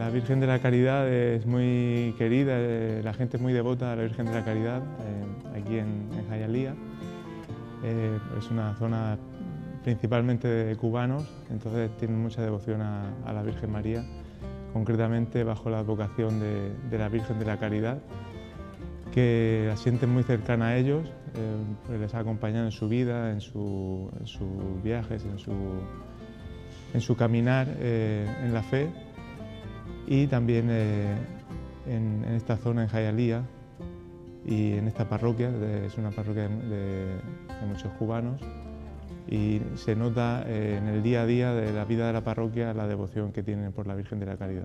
La Virgen de la Caridad es muy querida, la gente es muy devota a la Virgen de la Caridad aquí en Hialeah. Es una zona principalmente de cubanos, entonces tienen mucha devoción a la Virgen María, concretamente bajo la advocación de la Virgen de la Caridad, que la sienten muy cercana a ellos, pues les ha acompañado en su vida, en sus viajes, en su caminar en la fe, y también en esta zona en Hialeah y en esta parroquia, es una parroquia de muchos cubanos, y se nota en el día a día de la vida de la parroquia la devoción que tienen por la Virgen de la Caridad.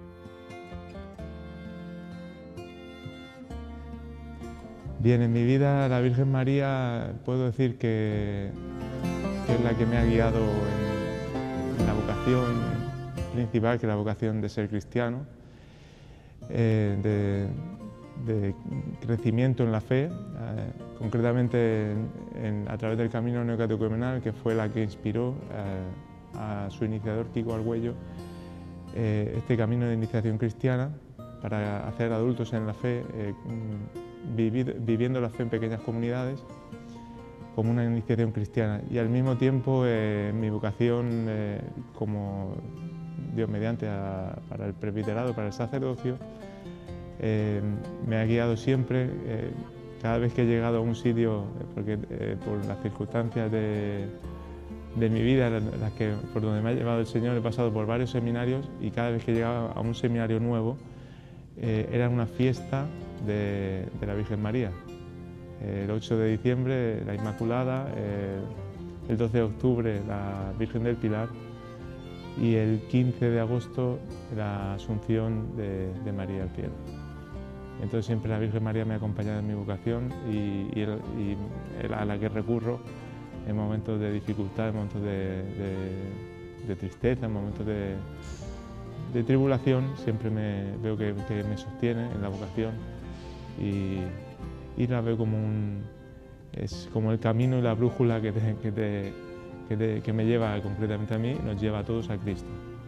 Bien, en mi vida la Virgen María puedo decir que es la que me ha guiado en la vocación principal, que es la vocación de ser cristiano, de crecimiento en la fe, concretamente a través del camino neocatecumenal, que fue la que inspiró a su iniciador Kiko Argüello este camino de iniciación cristiana para hacer adultos en la fe, viviendo la fe en pequeñas comunidades como una iniciación cristiana, y al mismo tiempo mi vocación como Dios mediante para el presbiterado, para el sacerdocio, me ha guiado siempre. Cada vez que he llegado a un sitio, porque por las circunstancias de mi vida, por donde me ha llevado el Señor, he pasado por varios seminarios, y cada vez que llegaba a un seminario nuevo era una fiesta de la Virgen María. El 8 de diciembre la Inmaculada, el 12 de octubre la Virgen del Pilar, y el 15 de agosto la Asunción de María al cielo. Entonces siempre la Virgen María me ha acompañado en mi vocación y a la que recurro en momentos de dificultad, en momentos de tristeza, en momentos de tribulación. Siempre veo que me sostiene en la vocación, y la veo es como el camino y la brújula que me lleva concretamente a mí, nos lleva a todos a Cristo.